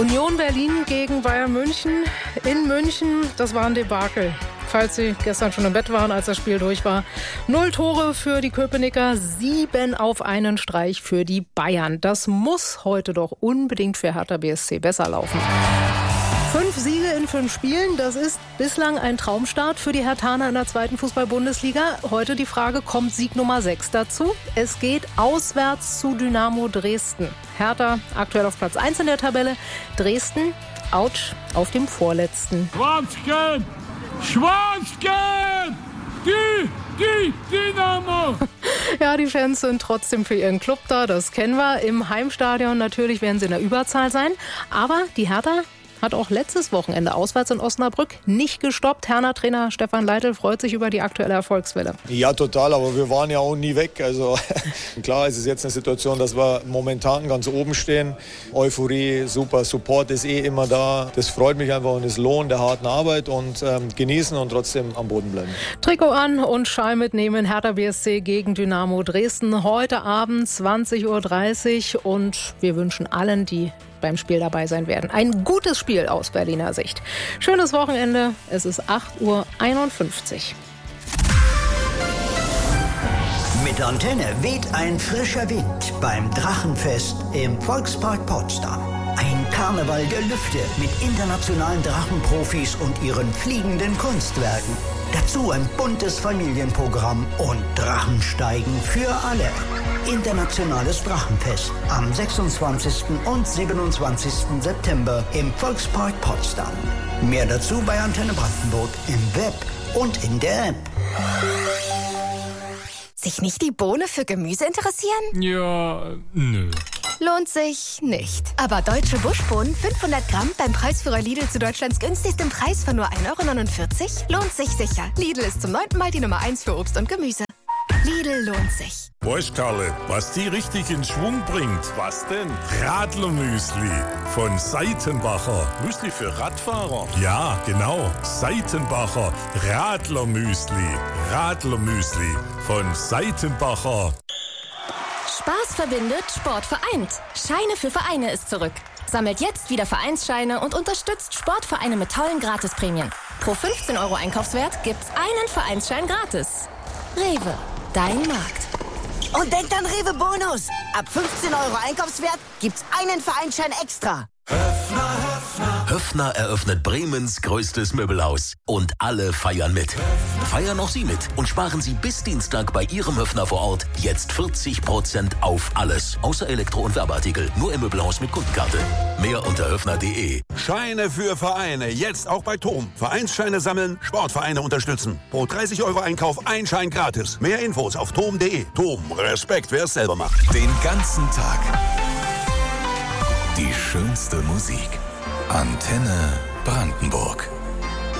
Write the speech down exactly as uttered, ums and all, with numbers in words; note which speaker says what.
Speaker 1: Union Berlin gegen Bayern München in München, das war ein Debakel. Falls Sie gestern schon im Bett waren, als das Spiel durch war. Null Tore für die Köpenicker, sieben auf einen Streich für die Bayern. Das muss heute doch unbedingt für Hertha B S C besser laufen. Fünf Siege in fünf Spielen, das ist bislang ein Traumstart für die Herthaner in der zweiten Fußball-Bundesliga. Heute die Frage, kommt Sieg Nummer sechs dazu? Es geht auswärts zu Dynamo Dresden. Hertha aktuell auf Platz eins in der Tabelle. Dresden, ouch, auf dem vorletzten.
Speaker 2: Schwarzgelb! Schwarzgelb! Die, die, Dynamo!
Speaker 1: Ja, die Fans sind trotzdem für ihren Club da, das kennen wir. Im Heimstadion natürlich werden sie in der Überzahl sein. Aber die Hertha hat auch letztes Wochenende auswärts in Osnabrück nicht gestoppt. Hertha-Trainer Stefan Leitl freut sich über die aktuelle Erfolgswelle.
Speaker 3: Ja, total, aber wir waren ja auch nie weg. Also klar, es ist jetzt eine Situation, dass wir momentan ganz oben stehen. Euphorie, super, Support ist eh immer da. Das freut mich einfach und ist Lohn der harten Arbeit und ähm, genießen und trotzdem am Boden bleiben.
Speaker 1: Trikot an und Schal mitnehmen. Hertha B S C gegen Dynamo Dresden. Heute Abend zwanzig Uhr dreißig und wir wünschen allen, die beim Spiel dabei sein werden, ein gutes Spiel aus Berliner Sicht. Schönes Wochenende. Es ist acht Uhr einundfünfzig.
Speaker 4: Mit Antenne weht ein frischer Wind beim Drachenfest im Volkspark Potsdam. Ein Karneval der Lüfte mit internationalen Drachenprofis und ihren fliegenden Kunstwerken. Dazu ein buntes Familienprogramm und Drachensteigen für alle. Internationales Drachenfest am sechsundzwanzigsten und siebenundzwanzigsten September im Volkspark Potsdam. Mehr dazu bei Antenne Brandenburg im Web und in der App.
Speaker 5: Sich nicht die Bohne für Gemüse interessieren?
Speaker 2: Ja, nö.
Speaker 5: Lohnt sich nicht. Aber deutsche Buschbohnen fünfhundert Gramm beim Preisführer Lidl zu Deutschlands günstigstem Preis von nur ein Euro neunundvierzig lohnt sich sicher. Lidl ist zum neunten Mal die Nummer eins für Obst und Gemüse. Lidl lohnt sich.
Speaker 6: Weißt, Karle, was die richtig in Schwung bringt? Was denn? Radlermüsli von Seitenbacher. Müsli für Radfahrer? Ja, genau. Seitenbacher Radlermüsli. Radlermüsli von Seitenbacher.
Speaker 7: Spaß verbindet, Sport vereint. Scheine für Vereine ist zurück. Sammelt jetzt wieder Vereinsscheine und unterstützt Sportvereine mit tollen Gratisprämien. Pro fünfzehn Euro Einkaufswert gibt's einen Vereinsschein gratis. Rewe, dein Markt.
Speaker 8: Und denkt an Rewe Bonus. Ab fünfzehn Euro Einkaufswert gibt's einen Vereinsschein extra.
Speaker 9: Höffner, Höffner. Höffner eröffnet Bremens größtes Möbelhaus. Und alle feiern mit. Feiern auch Sie mit und sparen Sie bis Dienstag bei Ihrem Höffner vor Ort jetzt vierzig Prozent auf alles. Außer Elektro- und Werbeartikel. Nur im Möbelhaus mit Kundenkarte. Mehr unter höffner punkt de.
Speaker 10: Scheine für Vereine. Jetzt auch bei Tom. Vereinsscheine sammeln, Sportvereine unterstützen. Pro dreißig Euro Einkauf ein Schein gratis. Mehr Infos auf tom punkt de. Tom, Respekt, wer es selber macht.
Speaker 11: Den ganzen Tag die schönste Musik. Antenne Brandenburg.